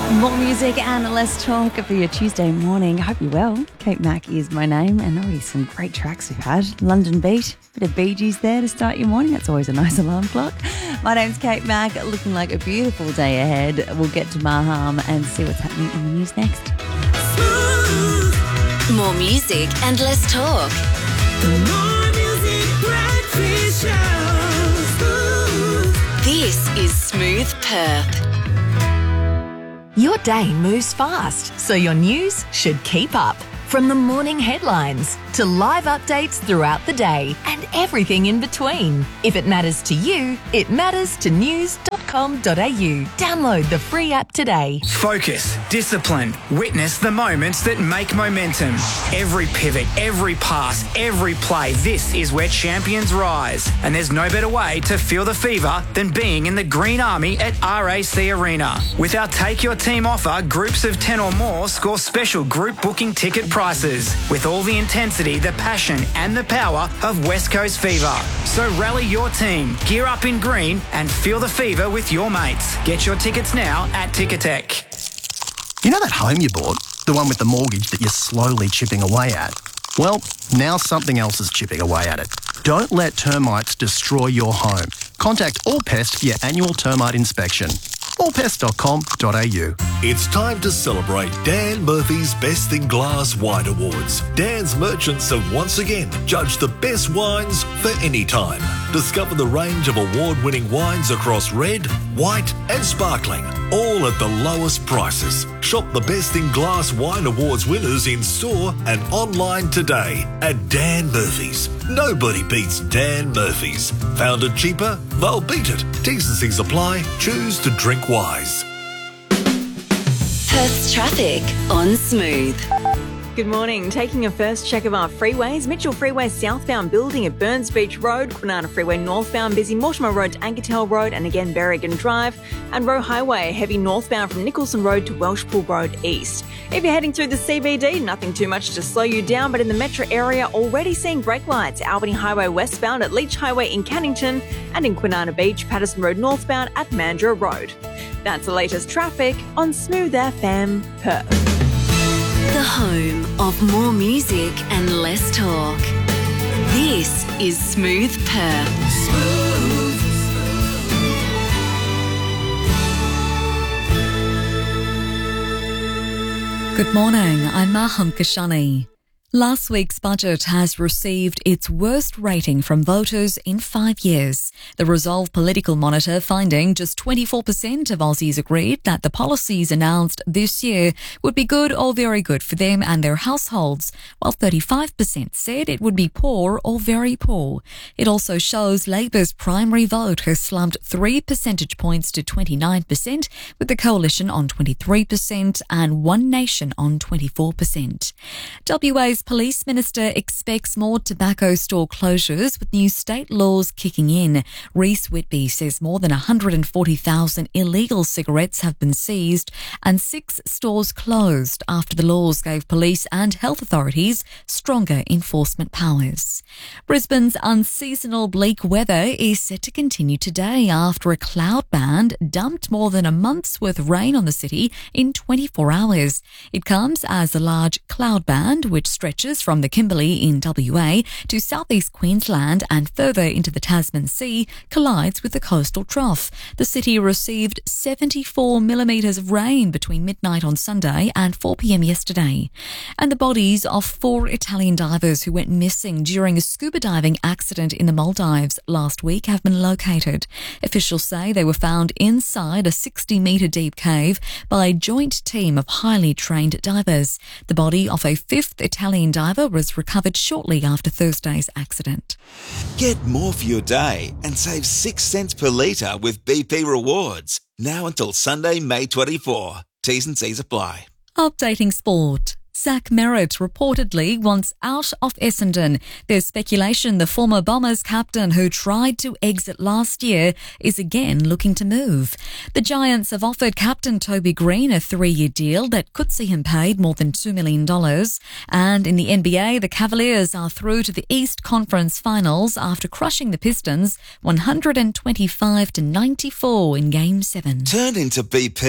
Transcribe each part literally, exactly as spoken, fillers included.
More music and less talk for your Tuesday morning. Hope you're well. Kate Mack is my name, and already some great tracks we've had. London Beat, bit of Bee Gees there to start your morning. That's always a nice alarm clock. My name's Kate Mack, looking like a beautiful day ahead. We'll get to Maham and see what's happening in the news next. More music and less talk. More music, breakfast show. This is Smooth Perth. Your day moves fast, so your news should keep up. From the morning headlines to live updates throughout the day and everything in between. If it matters to you, it matters to news dot com dot a u. Download the free app today. Focus, discipline, witness the moments that make momentum. Every pivot, every pass, every play, this is where champions rise. And there's no better way to feel the fever than being in the Green Army at R A C Arena. With our Take Your Team offer, groups of ten or more score special group booking ticket prices with all the intensity, the passion and the power of West Coast Fever. So rally your team, gear up in green and feel the fever with your mates. Get your tickets now at Ticketek. You know that home you bought? The one with the mortgage that you're slowly chipping away at? Well, now something else is chipping away at it. Don't let termites destroy your home. Contact Allpest for your annual termite inspection. all pest dot com dot a u. It's time to celebrate Dan Murphy's Best in Glass Wine Awards. Dan's merchants have once again judged the best wines for any time. Discover the range of award-winning wines across red, white and sparkling, all at the lowest prices. Shop the Best in Glass Wine Awards winners in store and online today at Dan Murphy's. Nobody beats Dan Murphy's. Found it cheaper? They'll beat it. T's and C's apply. Choose to drink wise. Perth's traffic on Smooth. Good morning. Taking a first check of our freeways. Mitchell Freeway southbound building at Burns Beach Road. Kwinana Freeway northbound busy. Mortimer Road to Ankertel Road and again Berrigan Drive. And Roe Highway heavy northbound from Nicholson Road to Welshpool Road east. If you're heading through the C B D, nothing too much to slow you down, but in the metro area already seeing brake lights. Albany Highway westbound at Leach Highway in Cannington and in Kwinana Beach, Patterson Road northbound at Mandurah Road. That's the latest traffic on Smooth F M Perth. The home of more music and less talk. This is Smooth Perth. Smooth. Good morning, I'm Maham Kashani. Last week's budget has received its worst rating from voters in five years. The Resolve Political Monitor finding just twenty-four percent of Aussies agreed that the policies announced this year would be good or very good for them and their households, while thirty-five percent said it would be poor or very poor. It also shows Labour's primary vote has slumped three percentage points to twenty-nine percent, with the Coalition on twenty-three percent and One Nation on twenty-four percent. W A's Police Minister expects more tobacco store closures with new state laws kicking in. Reece Whitby says more than one hundred forty thousand illegal cigarettes have been seized and six stores closed after the laws gave police and health authorities stronger enforcement powers. Brisbane's unseasonal bleak weather is set to continue today after a cloud band dumped more than a month's worth of rain on the city in twenty-four hours. It comes as a large cloud band which stretches from the Kimberley in W A to southeast Queensland and further into the Tasman Sea collides with the coastal trough. The city received seventy-four millimetres of rain between midnight on Sunday and four p.m. yesterday. And the bodies of four Italian divers who went missing during a scuba diving accident in the Maldives last week have been located. Officials say they were found inside a sixty metre deep cave by a joint team of highly trained divers. The body of a fifth Italian diver was recovered shortly after Thursday's accident. Get more for your day and save six cents per litre with B P Rewards. Now until Sunday, May twenty-fourth. T's and C's apply. Updating sport. Zach Merritt reportedly wants out of Essendon. There's speculation the former Bombers captain who tried to exit last year is again looking to move. The Giants have offered captain Toby Green a three-year deal that could see him paid more than two million dollars. And in the N B A, the Cavaliers are through to the East Conference Finals after crushing the Pistons one hundred twenty-five to ninety-four in Game seven. Turn into B P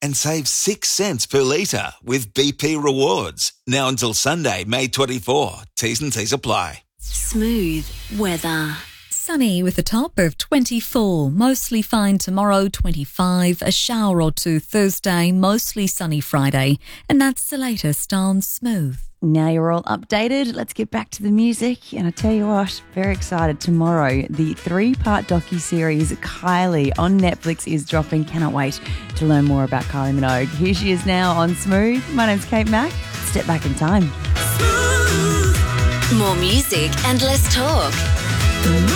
and save six cents per litre with B P Rewards. Now until Sunday, May twenty-fourth. T's and T's apply. Smooth weather. Sunny with a top of twenty-four, mostly fine tomorrow, twenty-five, a shower or two Thursday, mostly sunny Friday, and that's the latest on Smooth. Now you're all updated, let's get back to the music. And I tell you what, very excited. Tomorrow, the three-part docu-series Kylie on Netflix is dropping. Cannot wait to learn more about Kylie Minogue. Here she is now on Smooth. My name's Kate Mack. Step back in time. More music and less talk.